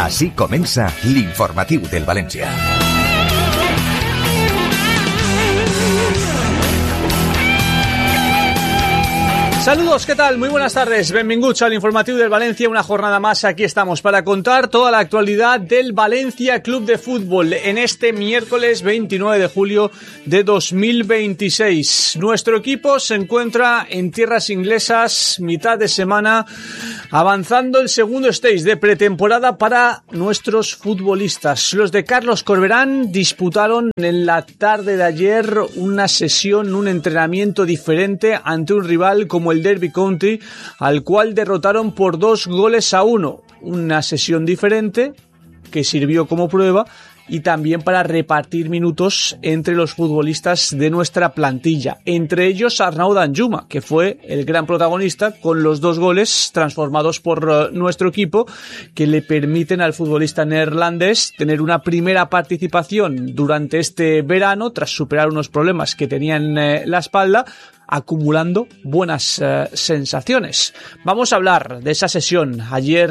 Així comença l'informatiu del València. Saludos, ¿qué tal? Muy buenas tardes, benvinguts al informatiu del Valencia, una jornada más, aquí estamos para contar toda la actualidad del Valencia Club de Fútbol en este miércoles 29 de julio de 2026. Nuestro equipo se encuentra en tierras inglesas, mitad de semana, avanzando el segundo stage de pretemporada para nuestros futbolistas. Los de Carlos Corberán disputaron en la tarde de ayer una sesión, un entrenamiento diferente ante un rival como el Derby County, al cual derrotaron por 2-1. Una sesión diferente que sirvió como prueba y también para repartir minutos entre los futbolistas de nuestra plantilla, entre ellos Arnaud Danjuma, que fue el gran protagonista con los 2 goles transformados por nuestro equipo, que le permiten al futbolista neerlandés tener una primera participación durante este verano tras superar unos problemas que tenía en la espalda, acumulando buenas sensaciones. Vamos a hablar de esa sesión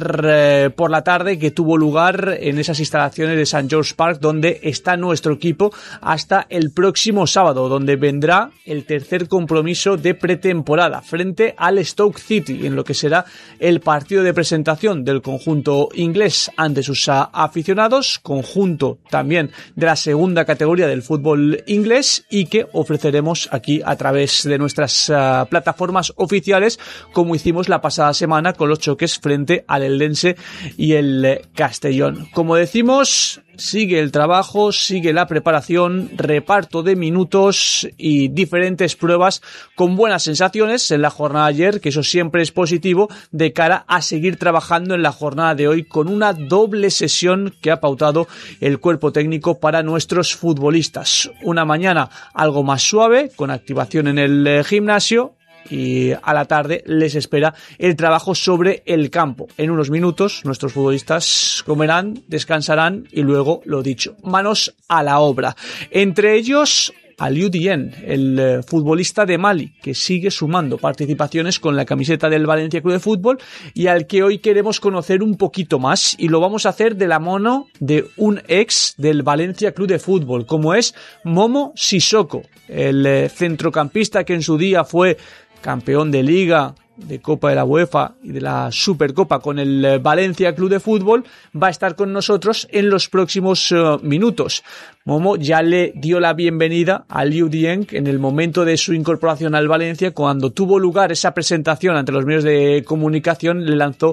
ayer por la tarde que tuvo lugar en esas instalaciones de St. George Park, donde está nuestro equipo hasta el próximo sábado, donde vendrá el tercer compromiso de pretemporada frente al Stoke City, en lo que será el partido de presentación del conjunto inglés ante sus aficionados, conjunto también de la segunda categoría del fútbol inglés, y que ofreceremos aquí a través de nuestras plataformas oficiales, como hicimos la pasada semana con los choques frente al Eldense y el Castellón. Como decimos, sigue el trabajo, sigue la preparación, reparto de minutos y diferentes pruebas con buenas sensaciones en la jornada de ayer, que eso siempre es positivo de cara a seguir trabajando en la jornada de hoy con una doble sesión que ha pautado el cuerpo técnico para nuestros futbolistas. Una mañana algo más suave, con activación en el gimnasio, y a la tarde les espera el trabajo sobre el campo. En unos minutos nuestros futbolistas comerán, descansarán y luego, lo dicho, manos a la obra. Entre ellos Aliou Dieng, el futbolista de Mali, que sigue sumando participaciones con la camiseta del Valencia Club de Fútbol y al que hoy queremos conocer un poquito más, y lo vamos a hacer de la mano de un ex del Valencia Club de Fútbol, como es Momo Sissoko, el centrocampista que en su día fue campeón de Liga, de Copa de la UEFA y de la Supercopa con el Valencia Club de Fútbol. Va a estar con nosotros en los próximos minutos. Momo ya le dio la bienvenida a Aliou Dieng en el momento de su incorporación al Valencia. Cuando tuvo lugar esa presentación ante los medios de comunicación, le lanzó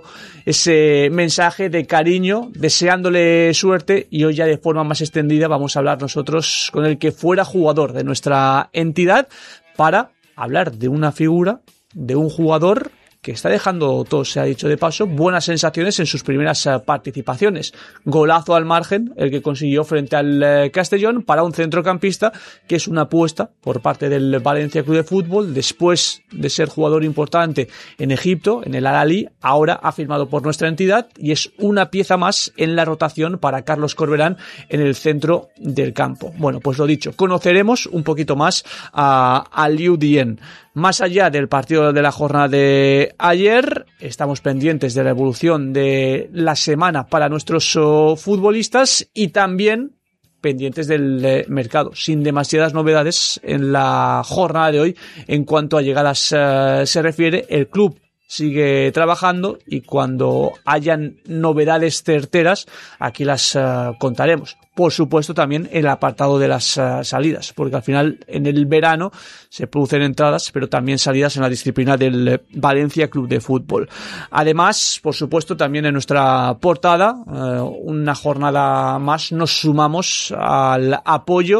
ese mensaje de cariño, deseándole suerte, y hoy ya de forma más extendida vamos a hablar nosotros con el que fuera jugador de nuestra entidad para hablar de una figura, de un jugador que está dejando, todo se ha dicho de paso, buenas sensaciones en sus primeras participaciones. Golazo al margen, el que consiguió frente al Castellón, para un centrocampista que es una apuesta por parte del Valencia Club de Fútbol. Después de ser jugador importante en Egipto, en el Al-Ahly, ahora ha firmado por nuestra entidad y es una pieza más en la rotación para Carlos Corberán en el centro del campo. Bueno, pues lo dicho, conoceremos un poquito más a Aliou Dieng. Más allá del partido de la jornada de ayer, estamos pendientes de la evolución de la semana para nuestros futbolistas y también pendientes del mercado, sin demasiadas novedades en la jornada de hoy en cuanto a llegadas se refiere. El club sigue trabajando y cuando hayan novedades certeras aquí las contaremos. Por supuesto también el apartado de las salidas, porque al final en el verano se producen entradas, pero también salidas en la disciplina del Valencia Club de Fútbol. Además, por supuesto, también en nuestra portada, una jornada más, nos sumamos al apoyo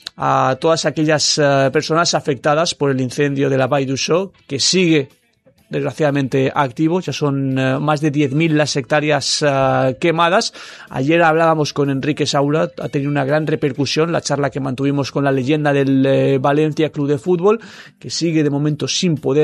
a todas aquellas personas afectadas por el incendio de la Vall d'Uixó, que sigue desgraciadamente activo. Ya son más de 10.000 las hectáreas quemadas. Ayer hablábamos con Enrique Saura, ha tenido una gran repercusión la charla que mantuvimos con la leyenda del Valencia Club de Fútbol, que sigue de momento sin poder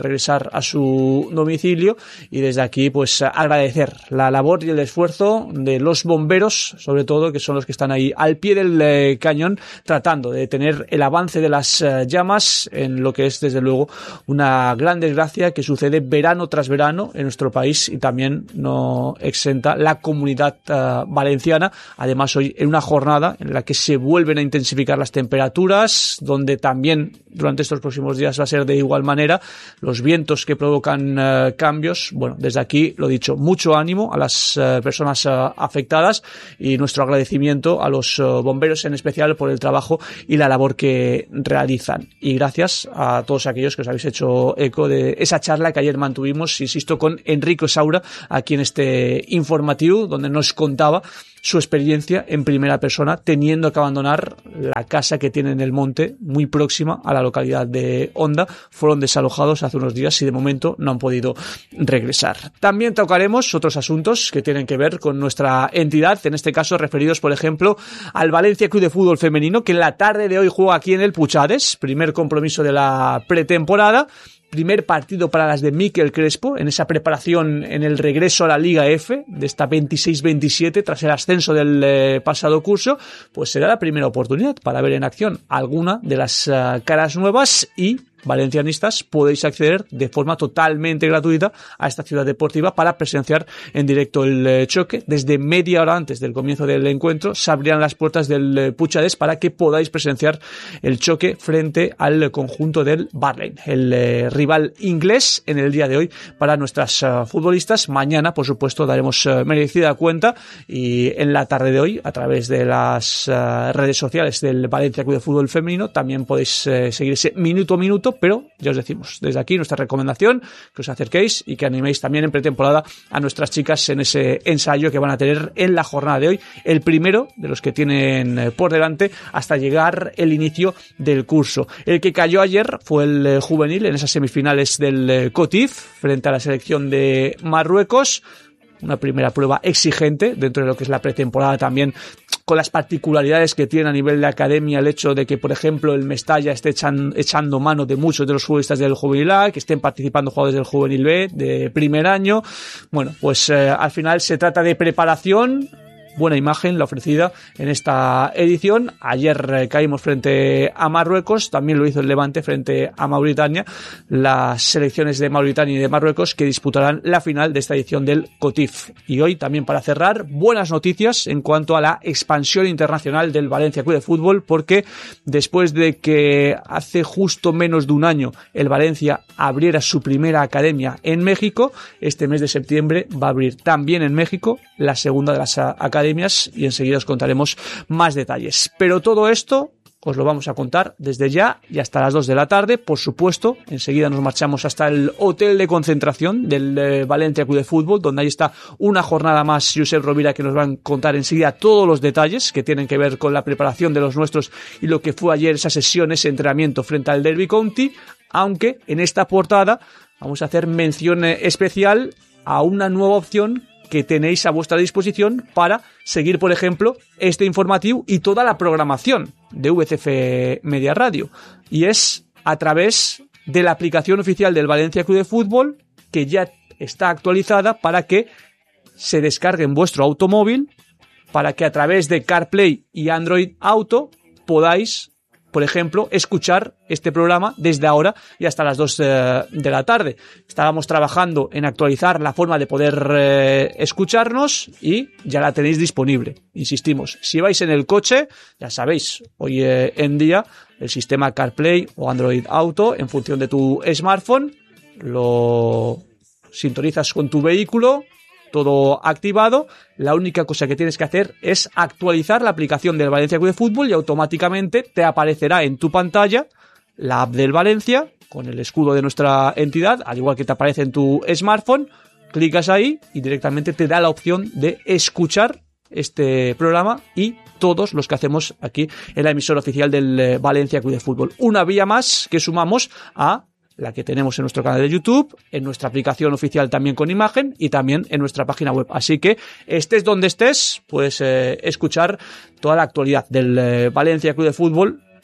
regresar a su domicilio, y desde aquí pues agradecer la labor y el esfuerzo de los bomberos, sobre todo, que son los que están ahí al pie del cañón tratando de detener el avance de las llamas en lo que es desde luego una gran desgracia que sucede verano tras verano en nuestro país, y también no exenta la comunidad valenciana, además hoy en una jornada en la que se vuelven a intensificar las temperaturas, donde también durante estos próximos días va a ser de igual manera, los vientos que provocan cambios. Bueno, desde aquí, lo dicho, mucho ánimo a las personas afectadas y nuestro agradecimiento a los bomberos en especial por el trabajo y la labor que realizan. Y gracias a todos aquellos que os habéis hecho eco de esa charla que ayer mantuvimos, insisto, con Enrico Saura, aquí en este informativo, donde nos contaba su experiencia en primera persona, teniendo que abandonar la casa que tiene en el monte, muy próxima a la localidad de Onda. Fueron desalojados hace unos días y de momento no han podido regresar. También tocaremos otros asuntos que tienen que ver con nuestra entidad, en este caso referidos, por ejemplo, al Valencia Club de Fútbol Femenino, que en la tarde de hoy juega aquí en el Puchades, primer compromiso de la pretemporada. Primer partido para las de Miquel Crespo en esa preparación en el regreso a la Liga F de esta 26-27 tras el ascenso del pasado curso. Pues será la primera oportunidad para ver en acción alguna de las caras nuevas, y valencianistas podéis acceder de forma totalmente gratuita a esta ciudad deportiva para presenciar en directo el choque. Desde media hora antes del comienzo del encuentro se abrirán las puertas del Puchades para que podáis presenciar el choque frente al conjunto del Barley, el rival inglés en el día de hoy para nuestras futbolistas. Mañana, por supuesto, daremos merecida cuenta, y en la tarde de hoy, a través de las redes sociales del Valencia Club de Fútbol Femenino, también podéis seguir ese minuto a minuto. Pero ya os decimos, desde aquí nuestra recomendación, que os acerquéis y que animéis también en pretemporada a nuestras chicas en ese ensayo que van a tener en la jornada de hoy, el primero de los que tienen por delante hasta llegar el inicio del curso. El que cayó ayer fue el juvenil en esas semifinales del COTIF frente a la selección de Marruecos. Una primera prueba exigente dentro de lo que es la pretemporada, también con las particularidades que tiene a nivel de academia el hecho de que, por ejemplo, el Mestalla esté echando mano de muchos de los futbolistas del Juvenil A, que estén participando jugadores del Juvenil B de primer año. Bueno, pues al final se trata de preparación. Buena imagen la ofrecida en esta edición. Ayer caímos frente a Marruecos, también lo hizo el Levante frente a Mauritania, las selecciones de Mauritania y de Marruecos que disputarán la final de esta edición del COTIF. Y hoy también, para cerrar, buenas noticias en cuanto a la expansión internacional del Valencia Club de Fútbol, porque después de que hace justo menos de un año el Valencia abriera su primera academia en México, este mes de septiembre va a abrir también en México la segunda de las academias, y enseguida os contaremos más detalles. Pero todo esto os lo vamos a contar desde ya y hasta las 2 de la tarde. Por supuesto, enseguida nos marchamos hasta el hotel de concentración del Valencia Club de Fútbol, donde ahí está una jornada más Josep Rovira, que nos van a contar enseguida todos los detalles que tienen que ver con la preparación de los nuestros y lo que fue ayer esa sesión, ese entrenamiento frente al Derby County. Aunque en esta portada vamos a hacer mención especial a una nueva opción que tenéis a vuestra disposición para seguir, por ejemplo, este informativo y toda la programación de VCF Media Radio. Y es a través de la aplicación oficial del Valencia Club de Fútbol, que ya está actualizada para que se descargue en vuestro automóvil, para que a través de CarPlay y Android Auto podáis, por ejemplo, escuchar este programa desde ahora y hasta las 2 de la tarde. Estábamos trabajando en actualizar la forma de poder escucharnos y ya la tenéis disponible. Insistimos, si vais en el coche, ya sabéis, hoy en día el sistema CarPlay o Android Auto, en función de tu smartphone, lo sintonizas con tu vehículo, todo activado. La única cosa que tienes que hacer es actualizar la aplicación del Valencia Club de Fútbol y automáticamente te aparecerá en tu pantalla la app del Valencia con el escudo de nuestra entidad, al igual que te aparece en tu smartphone. Clicas ahí y directamente te da la opción de escuchar este programa y todos los que hacemos aquí en la emisora oficial del Valencia Club de Fútbol. Una vía más que sumamos a la que tenemos en nuestro canal de YouTube, en nuestra aplicación oficial también con imagen y también en nuestra página web. Así que estés donde estés, puedes escuchar toda la actualidad del Valencia Club de Fútbol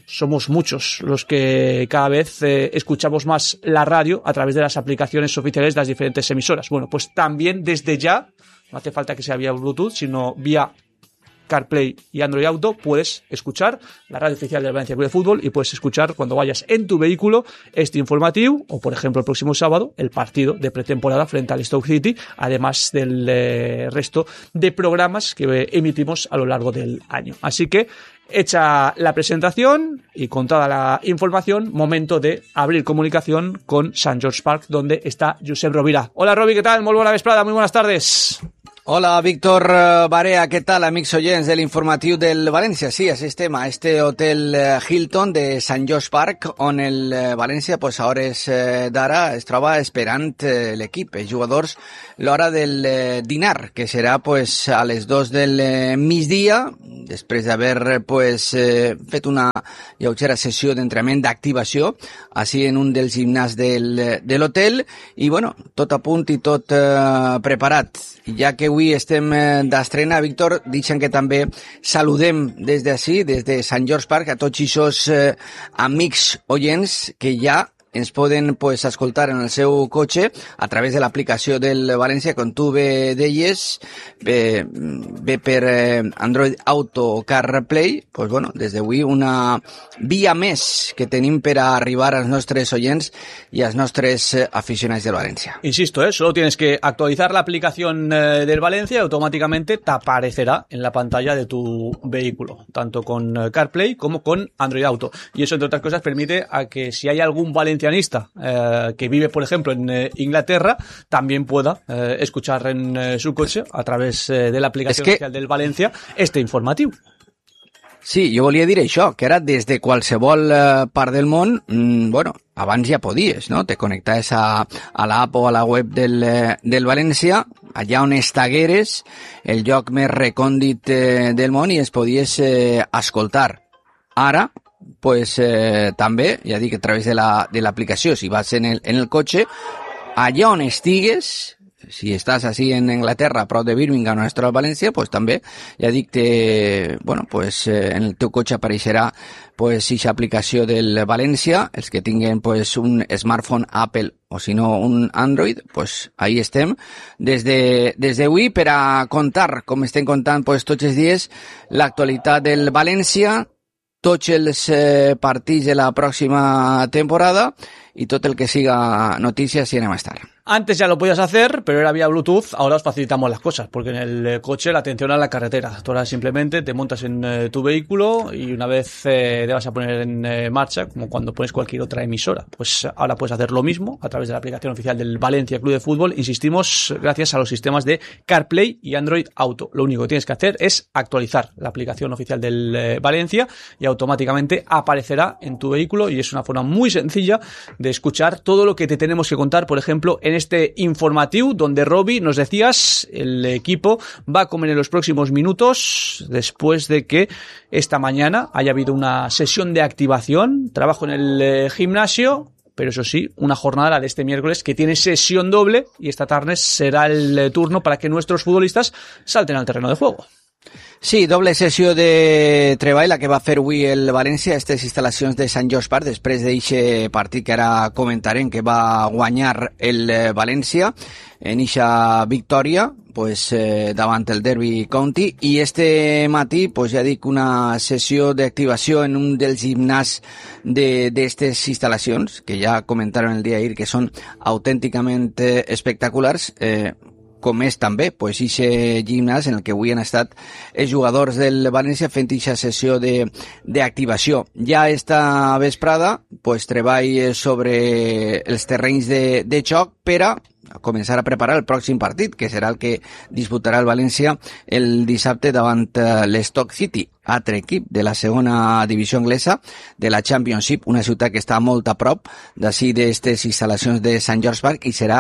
somos muchos los que cada vez escuchamos más la radio a través de las aplicaciones oficiales de las diferentes emisoras. Bueno, pues también desde ya, no hace falta que sea vía Bluetooth, sino vía CarPlay y Android Auto, puedes escuchar la radio oficial del Valencia Club de Fútbol y puedes escuchar cuando vayas en tu vehículo este informativo o, por ejemplo, el próximo sábado, el partido de pretemporada frente al Stoke City, además del resto de programas que emitimos a lo largo del año. Así que, hecha la presentación y con toda la información, momento de abrir comunicación con Sant George Park, donde está Josep Rovira. Hola, Robi, ¿qué tal? Muy buena vesprada, muy buenas tardes. Hola, Víctor Barea, què tal, amics oients de l'informatiu del València? Sí, assistem a este hotel Hilton de Sant George Park, on el València, pues, a hores d'ara es troba esperant l'equip, els jugadors, l'hora del dinar, que serà, pues, a les 2 del migdia, després d'haver, pues, fet una lleugera sessió d'entrenament d'activació, així en un dels gimnàs de l'hotel, i, bueno, tot a punt i tot preparat. Ja que avui estem d'estrena, Víctor, deixen que també saludem des d'ací, des de Sant George Park, a tots aquests amics oients que ja ens poden, pues, escoltar en el seu cotxe a través de l'aplicació del València, com tu bé deies, bé per Android Auto o CarPlay. Pues, bueno, des d'avui una via més que tenim per a arribar als nostres oients y a los nostres aficionados del Valencia. Insisto, solo tienes que actualizar la aplicación del Valencia y automáticamente te aparecerá en la pantalla de tu vehículo, tanto con CarPlay como con Android Auto. Y eso, entre otras cosas, permite a que si hay algún valencianista que vive, por ejemplo, en Inglaterra, también pueda escuchar en su coche a través de la aplicación oficial del Valencia este informatiu. Sí, jo volia dir això, que ara des de qualsevol part del món, bueno, abans ja podies, no? Te connectaves a l'app o a la web del València, allà on estigueres, el lloc més recòndit del món, i es podies escoltar. Ara, pues també, ja dic, a través de l'aplicació, si vas en el cotxe, allà on estigues, si estàs així en Anglaterra, a prop de Birmingham, on es troba València, pues també, ja dic, bueno, pues en el teu cotxe apareixerà pues aquesta aplicació del València. Els que tinguen pues un smartphone Apple o si no un Android, pues ahí estem des d'avui per a contar, com estem contant pues tots els dies, l'actualitat del València, tots els partits de la pròxima temporada y todo el que siga noticias y anem a estar. Antes ya lo podías hacer, pero era vía Bluetooth. Ahora os facilitamos las cosas, porque en el coche la atención a la carretera. Tú ahora simplemente te montas en tu vehículo y una vez te vas a poner en marcha, como cuando pones cualquier otra emisora, pues ahora puedes hacer lo mismo a través de la aplicación oficial del Valencia Club de Fútbol. Insistimos, gracias a los sistemas de CarPlay y Android Auto. Lo único que tienes que hacer es actualizar la aplicación oficial del Valencia y automáticamente aparecerá en tu vehículo, y es una forma muy sencilla de escuchar todo lo que te tenemos que contar, por ejemplo, en este informatiu, donde Robi, nos decías, el equipo va a comer en los próximos minutos, después de que esta mañana haya habido una sesión de activación, trabajo en el gimnasio, pero eso sí, una jornada de este miércoles que tiene sesión doble, y esta tarde será el turno para que nuestros futbolistas salten al terreno de juego. Sí, doble sessió de treball la que va fer avui el València a aquestes instal·lacions de Sant George Park, després d'aquest partit que ara comentarem, que va guanyar el València en eixa victòria pues, davant el Derby County, i este matí pues, ja dic, una sessió d'activació en un dels gimnàs d'aquestes instal·lacions que ja comentaron el dia d'ahir, que són autènticament espectaculars, com és també pues, aquest gimnàs en el que avui han estat els jugadors del València fent aquesta sessió d'activació. Ja esta vesprada pues, treball sobre els terrenys de xoc per a començar a preparar el pròxim partit, que serà el que disputarà el València el dissabte davant l'Stoke City, altre equip de la segona divisió anglesa de la Championship, una ciutat que està molt a prop d'ací d'aquestes instal·lacions de Sant George Park, i serà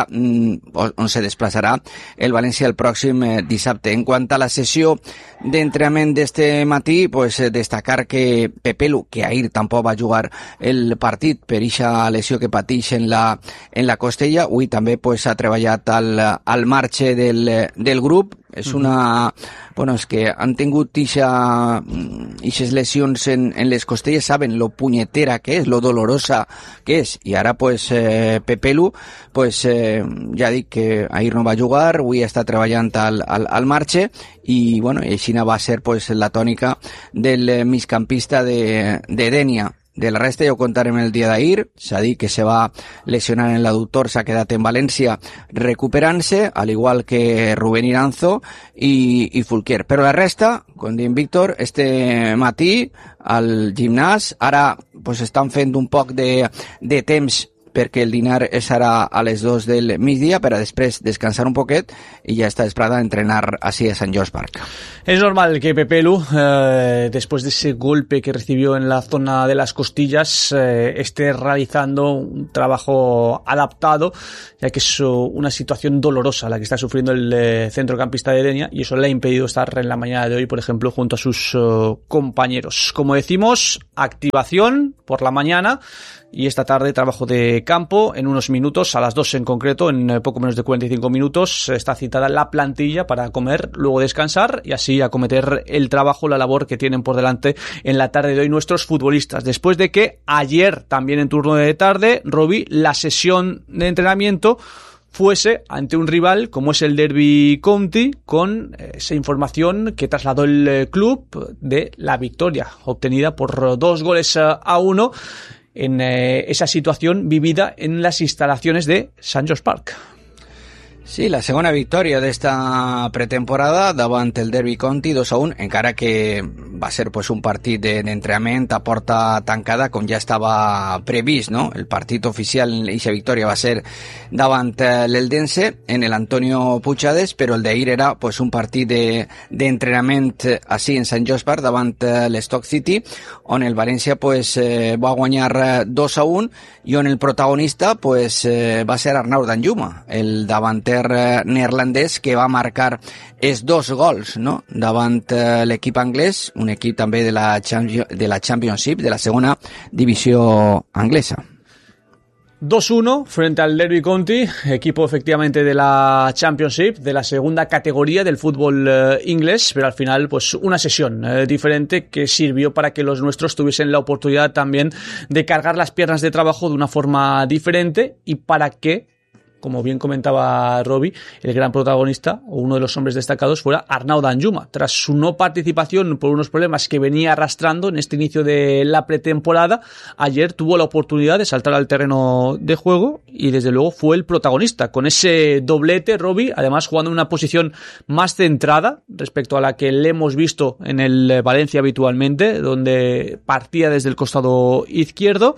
on se desplaçarà el València el pròxim dissabte. En quant a la sessió d'entrenament d'este matí, pues destacar que Pepelu, que ahir tampoc va jugar el partit per aquesta lesió que pateix en la costella, avui també pues, ha treballat al marge del grup. És una... Bueno, és que han tingut aquesta esas lesiones en les costillas, saben lo puñetera que es, lo dolorosa que es, y ahora pues Pepelu pues ja dic que ahir no va jugar, avui està treballant al marxe, i bueno, i així va ser pues la tònica del migcampista de Denia. De la resta ja ho contarem el dia d'ahir. S'ha dit que se va lesionar en l'adductor, s'ha quedat en València recuperant-se, al igual que Rubén Iranzo i Fulquier. Però la resta, com diem Víctor, este matí al gimnàs, ara pues estan fent un poc de temps perquè el dinar serà a les 2 del migdia per a després descansar un poquet i ja està esperada a entrenar así a Sant George Park. Es normal que Pepelu, después de ese golpe que recibió en la zona de las costillas, esté realizando un trabajo adaptado, ya que es una situación dolorosa la que está sufriendo el centrocampista de Denia, y eso le ha impedido estar en la mañana de hoy, por ejemplo, junto a sus compañeros. Como decimos, activación por la mañana, y esta tarde trabajo de campo. En unos minutos, a las 2 en concreto, en poco menos de 45 minutos, está citada la plantilla para comer, luego descansar y así acometer el trabajo, la labor que tienen por delante en la tarde de hoy nuestros futbolistas. Después de que ayer, también en turno de tarde, Robi, la sesión de entrenamiento fuese ante un rival como es el Derby County, con esa información que trasladó el club de la victoria obtenida por 2-1 en esa situación vivida en las instalaciones de St. George Park. Sí, la segona victòria d'esta pretemporada davant el Derby County 2-1, encara que va ser pues un partit d'entrenament a porta tancada com ja estava previst, no? El partit oficial en aquesta victòria va ser davant l'Eldense en el Antonio Puigades, però el d'ahir era pues un partit d'entrenament així en St. George Park davant l'Stoke City, on el València pues va guanyar 2-1 i on el protagonista pues va ser Arnau Danjuma, el davanter neerlandès, que va marcar els 2 gols, no? Davant l'equip anglès, un equip també de la Championship, de la segona divisió anglesa. 2-1 frente al Derby County, equipo efectivamente de la Championship, de la segunda categoría del fútbol inglés, pero al final pues una sesión diferente que sirvió para que los nuestros tuviesen la oportunidad también de cargar las piernas de trabajo de una forma diferente, y para que, como bien comentaba Robi, el gran protagonista o uno de los hombres destacados fuera Arnau Danjuma. Tras su no participación por unos problemas que venía arrastrando en este inicio de la pretemporada, ayer tuvo la oportunidad de saltar al terreno de juego y desde luego fue el protagonista, con ese doblete, Robi, además jugando en una posición más centrada respecto a la que le hemos visto en el Valencia habitualmente, donde partía desde el costado izquierdo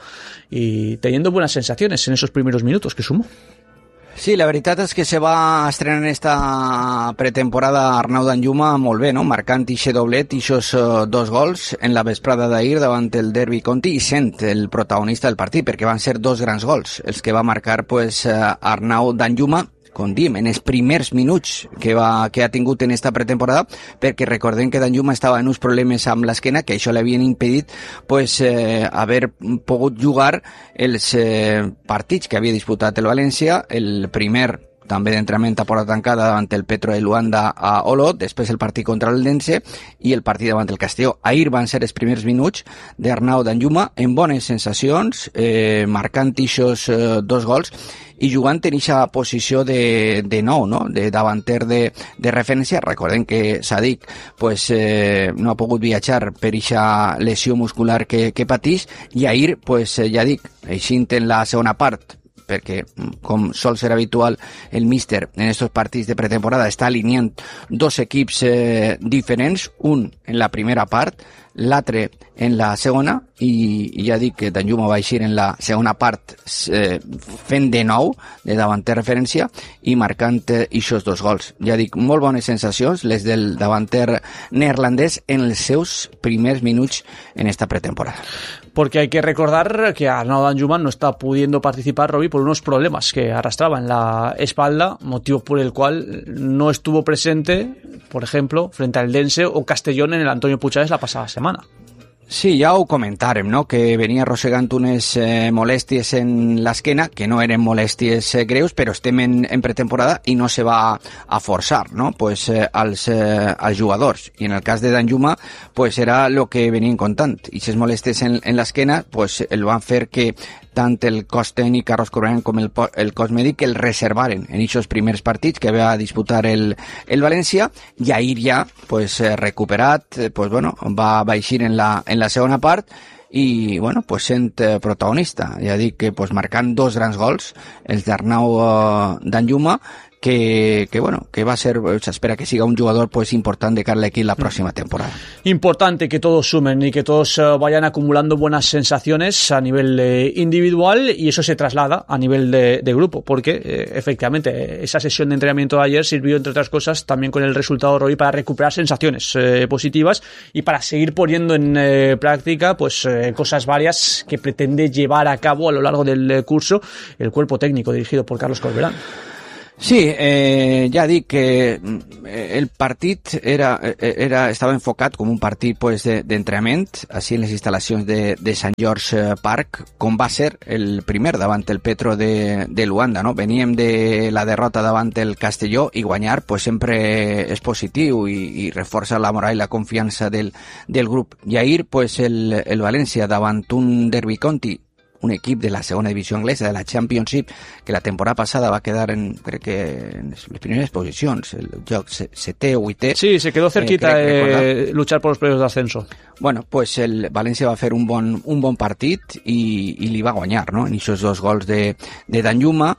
y teniendo buenas sensaciones en esos primeros minutos que sumó. Sí, la veritat és que se va estrenar en esta pretemporada Arnau Danjuma molt bé, no? Marcant ixe doblet, ixos 2 gols en la vesprada d'ahir davant el Derby County, i sent el protagonista del partit, perquè van ser 2 grans gols els que va marcar pues Arnau Danjuma, com diem, en els primers minuts que ha tingut en esta pretemporada, perquè recordem que Danjuma estava en uns problemes amb l'esquena que això l'havien impedit pues haver pogut jugar els partits que havia disputat el València, el primer també d'entrenament a porta tancada davant el Petro de Luanda a Olot, després el partit contra l'Eldense i el partit davant el Castelló. Ahir van ser els primers minuts d'Arnau Danjuma en bones sensacions, marcant ixos 2 gols i jugant en aquesta posició de nou, no? De davanter de referència. Recordem que Sadik pues, no ha pogut viatjar per aquesta lesió muscular que pateix, i ahir, pues, ja dic, eixint en la segona part, perquè, com sol ser habitual, el míster en estos partits de pretemporada està alineant 2 equips diferents, un en la primera part, l'altre en la segona, i ja dic que Danjuma va eixir en la segona part fent de nou de davanter referència i marcant ixos 2 gols. Ja dic, molt bones sensacions les del davanter neerlandès en els seus primers minuts en esta pretemporada. Porque hay que recordar que Arnau Danjuma no está pudiendo participar, Robi, por unos problemas que arrastraba en la espalda, motivo por el cual no estuvo presente, por ejemplo, frente al Eldense o Castellón en el Antonio Puigades la pasada semana. Sí, ja ho comentàrem, no?, que venia arrossegant unes molèsties en l'esquena, que no eren molèsties greus, però estem en pretemporada i no se va a forçar, no?, pues, als jugadors. I en el cas de Danjuma, pues, era el que venien contant. I aquestes molèsties en l'esquena, pues, el van fer que tant el cos tècnic Carlos Corberán com el cos mèdic el reservaren en aquests primers partits que va disputar el València, i ahir ja, pues, recuperat, pues, bueno, va eixir en la segona part i, bueno, pues, sent protagonista. Ja dic que, pues, marcant 2 grans gols, els d'Arnau Danjuma, que bueno, que va a ser, se espera que siga un jugador pues importante de cara aquí la próxima temporada. Importante que todos sumen y que todos vayan acumulando buenas sensaciones a nivel individual, y eso se traslada a nivel de grupo, porque efectivamente esa sesión de entrenamiento de ayer sirvió, entre otras cosas, también con el resultado de Roy para recuperar sensaciones positivas y para seguir poniendo en práctica pues cosas varias que pretende llevar a cabo a lo largo del curso el cuerpo técnico dirigido por Carlos Corberán. Sí, ja dic que el partit estava enfocat com un partit pues, d'entrenament, així en les instal·lacions de Sant George Park, com va ser el primer davant el Petro de Luanda, no? Veníem de la derrota davant el Castelló i guanyar pues, sempre és positiu i reforça la moral i la confiança del grup. I ahir pues, el València davant un Derby County, un equip de la segona divisió anglesa, de la Championship, que la temporada passada va quedar crec que en les primeres posicions, el joc 7è o 8è. Sí, se quedó cerquita luchar por los playoffs de ascenso. Bueno, pues el València va fer un bon partit i li va guanyar, no?, en aquests 2 gols de Danjuma,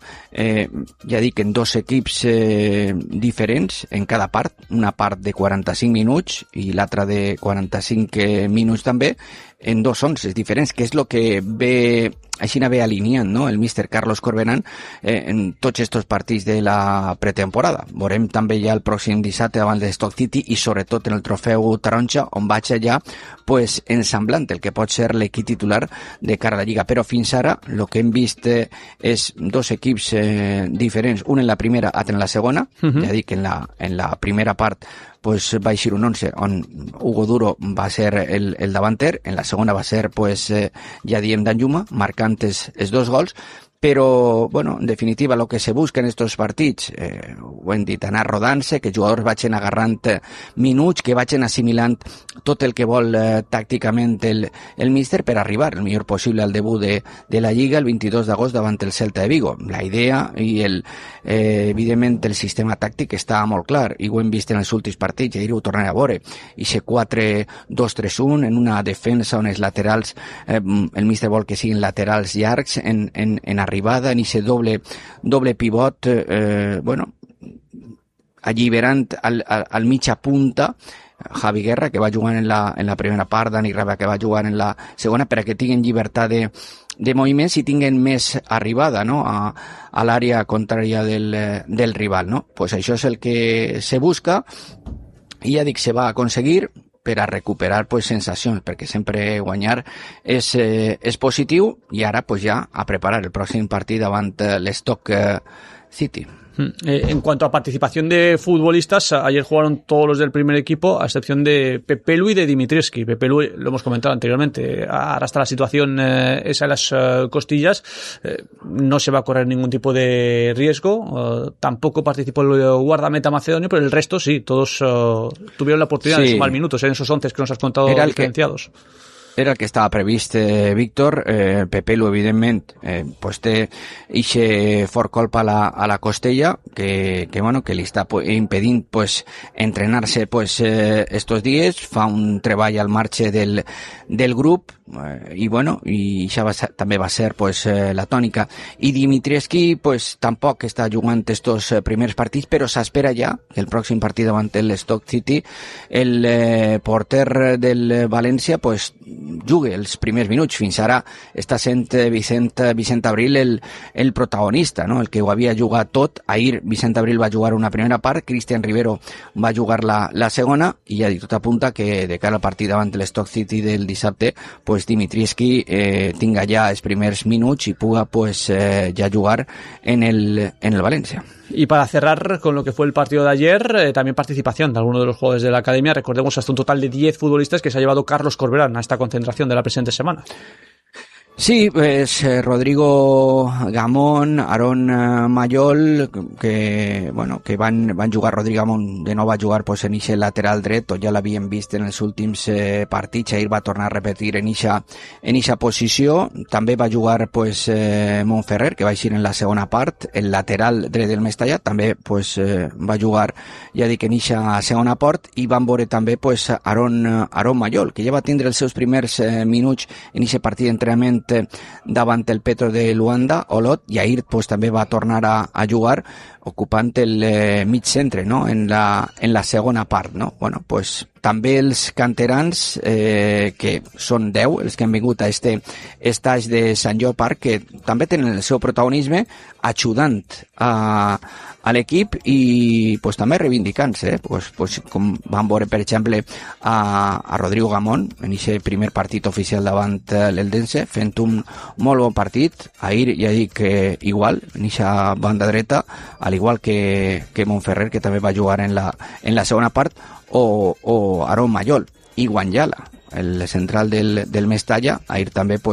ja dic, en 2 equips diferents en cada part, una part de 45 minuts i l'altra de 45 minuts també, en 2 11 diferents, que és el que ve així ve alineant, no?, el míster Carlos Corberán en tots estos partits de la pretemporada. Veurem també ja el pròxim dissabte davant de Stoke City i sobretot en el trofeu taronja, on vaig allà pues, ensamblant el que pot ser l'equip titular de cara a la Lliga. Però fins ara el que hem vist és 2 equips diferents, un en la primera, altre en la segona. Ja dic, en la primera part pues va eixir un 11 on Hugo Duro va ser el davanter, en la segona va ser pues ja diem Danjuma marcant els 2 gols, però, bueno, en definitiva, el que se busca en estos partits, ho hem dit, anar rodant-se, que els jugadors vagin agarrant minuts, que vagin assimilant tot el que vol tàcticament el míster per arribar el millor possible al debut de la Lliga el 22 d'agost davant el Celta de Vigo. La idea i evidentment el sistema tàctic està molt clar i ho hem vist en els últims partits, ahir ho tornaré a veure, i ser 4-2-3-1 en una defensa on els laterals, el míster vol que siguin laterals llargs en arribada, en ese doble pivot, bueno, alliberant al mitja punta Javi Guerra, que va jugar en la primera part, Dani Rabia, que va jugar en la segona, perquè tinguin llibertat de moviments i tinguin més arribada, no?, a l'àrea contrària del rival, no? Pues això és el que se busca i ja dic, se va aconseguir per a recuperar pues, sensacions, perquè sempre guanyar és positiu, i ara pues, ja a preparar el pròxim partit davant l'Stoke City. En cuanto a participación de futbolistas, ayer jugaron todos los del primer equipo, a excepción de Pepelu y de Dimitrievski. Pepelu, lo hemos comentado anteriormente, arrastra la situación esa de las costillas, no se va a correr ningún tipo de riesgo, tampoco participó el guardameta macedonio, pero el resto sí, todos tuvieron la oportunidad de sumar minutos en esos 11 que nos has contado diferenciados. Era el que estava previst, Víctor. Pepelu, evidentment, pues té ixe fort colp a la costella que bueno, que li està impedint pues, entrenar-se pues, estos dies. Fa un treball al marge del grup i bueno, i això també va ser pues, la tònica. I Dimitrievski pues, tampoc està jugant estos primers partits, però s'espera ja que el pròxim partit davant el Stoke City el porter del València pues, jugui els primers minuts. Fins ara està sent Vicent Abril el protagonista, no?, el que ho havia jugat tot. Ahir Vicent Abril va jugar una primera part, Cristian Rivero va jugar la segona, i ja dic, tot apunta que de cara al partit davant el Stoke City del dissabte pues, Dimitrievski tinga ja els primers minuts i puga pues, ja jugar en el València. Y para cerrar con lo que fue el partido de ayer, también participación de algunos de los jugadores de la academia. Recordemos hasta un total de 10 futbolistas que se ha llevado Carlos Corberán a esta concentración de la presente semana. Sí, pues Rodrigo Gamón, Aaron Mayol, que van jugar. Rodrigo Gamón de nou va jugar pues, en ixe lateral dret, tot ja l'havien vist en els últims partits, ahir va tornar a repetir en ixa posició. També va jugar pues, Montferrer, que va eixir en la segona part, el lateral dret del Mestalla, també pues, va jugar, ja dic, en ixa segona part, i van veure també pues, Aaron Mayol, que ja va tindre els seus primers minuts en ixe partit d'entrenament davant el Petro de Luanda, Olot, i ahir pues, també va tornar a jugar ocupant el mig centre, no? en la segona part. No? Bueno, pues, també els canterans, que són 10, els que han vingut a este estaix de Sant Jou Park, que també tenen el seu protagonisme ajudant a l'equip i pues, també reivindicant-se, pues, com van veure per exemple a Rodrigo Gamón en aquest primer partit oficial davant l'Eldense, fent un molt bon partit. Ahir ja dic que igual en aquesta banda dreta, al igual que Montferrer, que també va jugar en la segona part, o Aaron Mayol i Guanyala, el central del Mestalla, ahir també pues,